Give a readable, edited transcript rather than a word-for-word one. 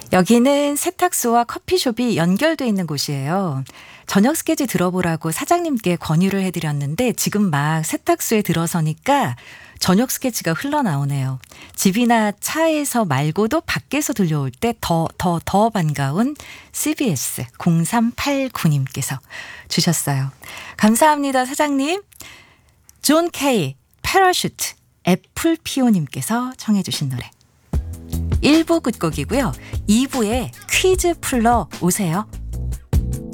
여기는 세탁소와 커피숍이 연결돼 있는 곳이에요. 저녁 스케치 들어보라고 사장님께 권유를 해드렸는데 지금 막 세탁소에 들어서니까 저녁 스케치가 흘러나오네요. 집이나 차에서 말고도 밖에서 들려올 때 더 반가운 CBS 0389님께서 주셨어요. 감사합니다, 사장님. 존 K, 패러슈트, 애플피오님께서 청해 주신 노래. 1부 끝곡이고요. 2부에 퀴즈 풀러 오세요.